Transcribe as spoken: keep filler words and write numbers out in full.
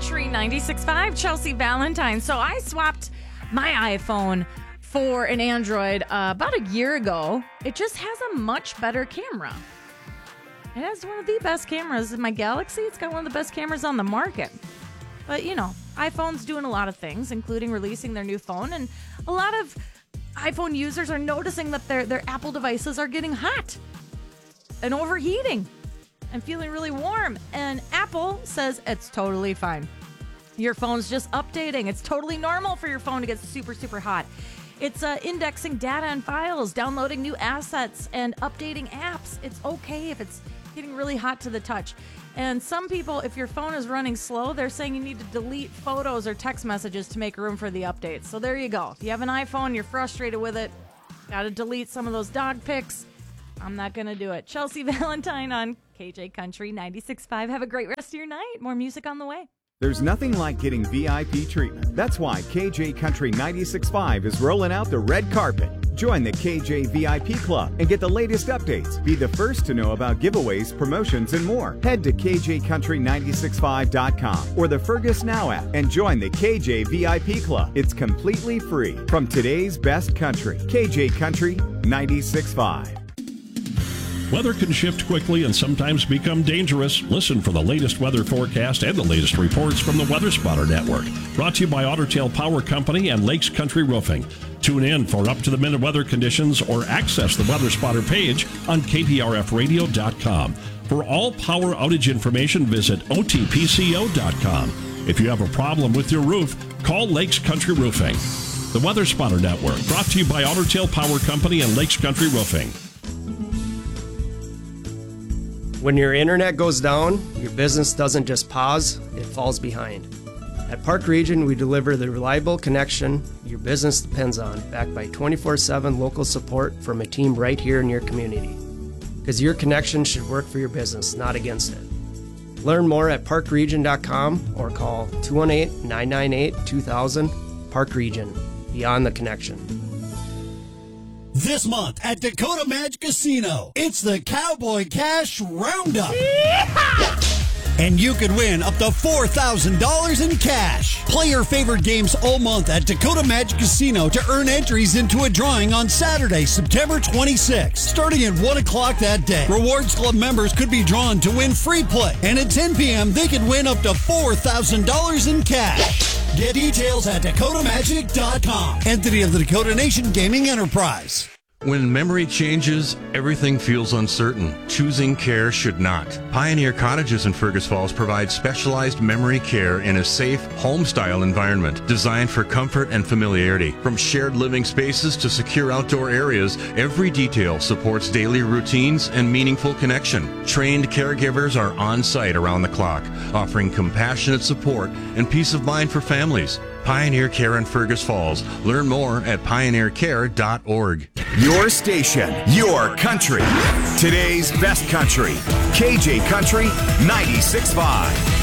Country ninety-six point five, Chelsea Valentine. So I swapped my iPhone for an Android uh, about a year ago. It just has a much better camera. It has one of the best cameras in my Galaxy. It's got one of the best cameras on the market. But, you know, iPhone's doing a lot of things, including releasing their new phone. And a lot of iPhone users are noticing that their, their Apple devices are getting hot and overheating and feeling really warm. And Apple says it's totally fine. Your phone's just updating. It's totally normal for your phone to get super, super hot. It's uh, indexing data and files, downloading new assets, and updating apps. It's okay if it's getting really hot to the touch. And some people, if your phone is running slow, they're saying you need to delete photos or text messages to make room for the updates. So there you go. If you have an iPhone, you're frustrated with it, got to delete some of those dog pics. I'm not going to do it. Chelsea Valentine on K J Country ninety-six point five. Have a great rest of your night. More music on the way. There's nothing like getting V I P treatment. That's why K J Country ninety-six point five is rolling out the red carpet. Join the K J V I P Club and get the latest updates. Be the first to know about giveaways, promotions, and more. Head to K J Country ninety-six point five dot com or the Fergus Now app and join the K J V I P Club. It's completely free. From today's best country, K J Country ninety-six point five. Weather can shift quickly and sometimes become dangerous. Listen for the latest weather forecast and the latest reports from the Weather Spotter Network. Brought to you by Otter Tail Power Company and Lakes Country Roofing. Tune in for up-to-the-minute weather conditions or access the Weather Spotter page on K P R F radio dot com. For all power outage information, visit O T P C O dot com. If you have a problem with your roof, call Lakes Country Roofing. The Weather Spotter Network, brought to you by Otter Tail Power Company and Lakes Country Roofing. When your internet goes down, your business doesn't just pause, it falls behind. At Park Region, we deliver the reliable connection your business depends on, backed by twenty-four seven local support from a team right here in your community. Because your connection should work for your business, not against it. Learn more at park region dot com or call two one eight, nine nine eight, two thousand. Park Region, beyond the connection. This month at Dakota Magic Casino, it's the Cowboy Cash Roundup. Yeehaw! And you could win up to four thousand dollars in cash. Play your favorite games all month at Dakota Magic Casino to earn entries into a drawing on Saturday, September twenty-sixth. Starting at one o'clock that day, Rewards Club members could be drawn to win free play. And at ten p.m., they could win up to four thousand dollars in cash. Get details at dakota magic dot com. Entity of the Dakota Nation Gaming Enterprise. When memory changes, everything feels uncertain. Choosing care should not. Pioneer Cottages in Fergus Falls provide specialized memory care in a safe, home-style environment designed for comfort and familiarity. From shared living spaces to secure outdoor areas, every detail supports daily routines and meaningful connection. Trained caregivers are on site around the clock, offering compassionate support and peace of mind for families. Pioneer Care in Fergus Falls. Learn more at pioneer care dot org. Your station, your country. Today's best country. K J Country ninety-six point five.